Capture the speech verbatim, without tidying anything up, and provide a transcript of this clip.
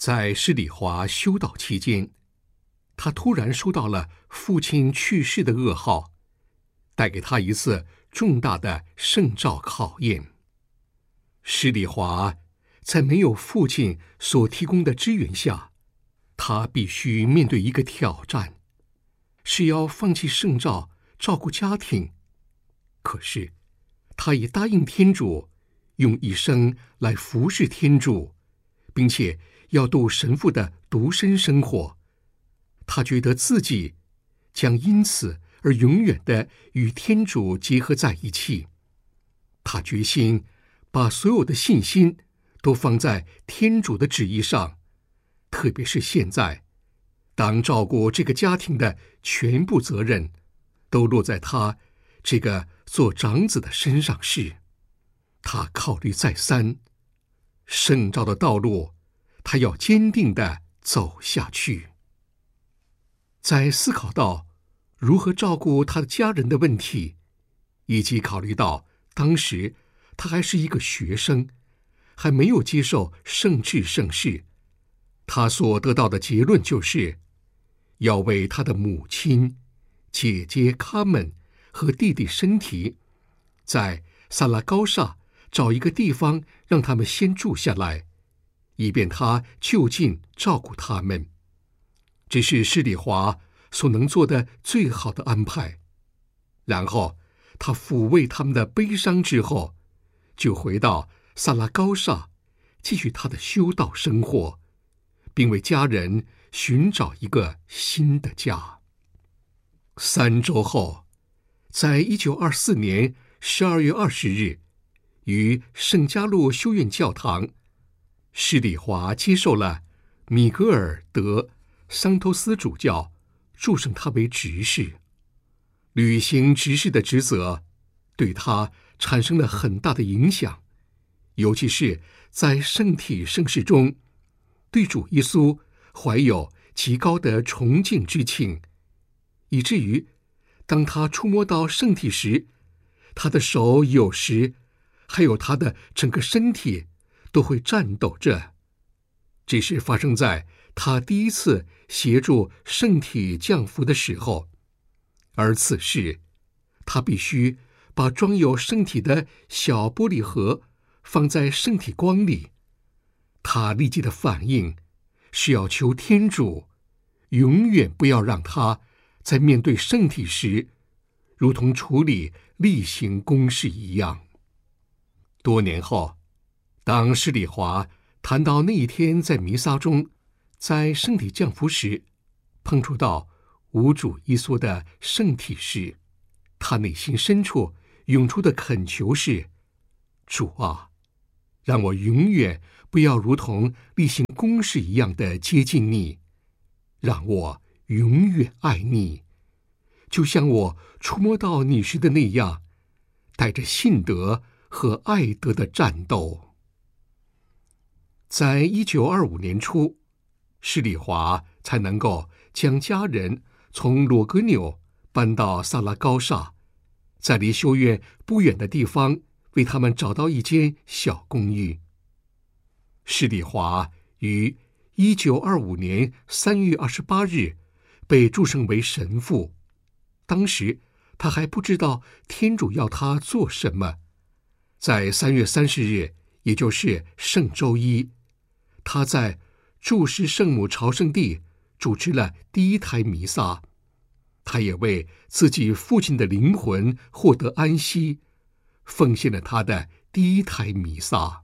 在施礼华修道期间，他突然收到了父亲去世的噩耗，带给他一次重大的圣召考验。施礼华在没有父亲所提供的支援下，他必须面对一个挑战，是要放弃圣召，照顾家庭。可是他已答应天主，用一生来服侍天主，并且要度神父的独身生活。他觉得自己将因此而永远地与天主结合在一起。他决心把所有的信心都放在天主的旨意上，特别是现在，当照顾这个家庭的全部责任都落在他这个做长子的身上时，他考虑再三，圣召的道路他要坚定地走下去。在思考到如何照顾他的家人的问题，以及考虑到当时他还是一个学生，还没有接受圣制圣事，他所得到的结论就是要为他的母亲、姐姐卡门和弟弟身体在萨拉高萨找一个地方让他们先住下来，以便他就近照顾他们。这是施礼华所能做的最好的安排。然后他抚慰他们的悲伤之后，就回到萨拉高萨继续他的修道生活，并为家人寻找一个新的家。三周后，在一九二四年十二月二十日，于圣加禄修院教堂，施礼华接受了米格尔·德·桑托斯主教祝圣他为执事。履行执事的职责对他产生了很大的影响，尤其是在圣体圣事中，对主耶稣怀有极高的崇敬之情，以至于当他触摸到圣体时，他的手有时还有他的整个身体都会颤抖着。这是发生在他第一次协助圣体降服的时候，而此时他必须把装有圣体的小玻璃盒放在圣体光里。他立即的反应是要求天主永远不要让他在面对圣体时如同处理例行公事一样。多年后，当施礼华谈到那一天在弥撒中在圣体降服时碰触到无主耶稣的圣体时，他内心深处涌出的恳求是：主啊，让我永远不要如同例行公事一样的接近你，让我永远爱你，就像我触摸到你时的那样，带着信德和爱德的战斗。在一九二五年初，施礼华才能够将家人从罗格纽搬到萨拉高萨，在离修院不远的地方为他们找到一间小公寓。施礼华于一九二五年三月二十八日被祝圣为神父，当时他还不知道天主要他做什么。在三月三十日，也就是圣周一，他在祝师圣母朝圣地主持了第一台弥撒。他也为自己父亲的灵魂获得安息，奉献了他的第一台弥撒。